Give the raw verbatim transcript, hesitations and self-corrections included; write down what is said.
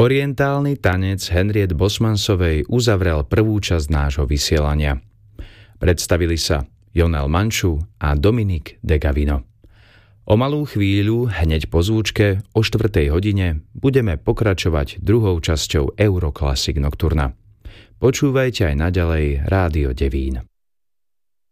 Orientálny tanec Henriette Bosmansovej uzavrel prvú časť nášho vysielania. Predstavili sa Jonel Manču a Dominik de Gavino. O malú chvíľu, hneď po zvučke, o štvrtej hodine, budeme pokračovať druhou časťou Euroclassic Nocturna. Počúvajte aj naďalej Rádio Devín.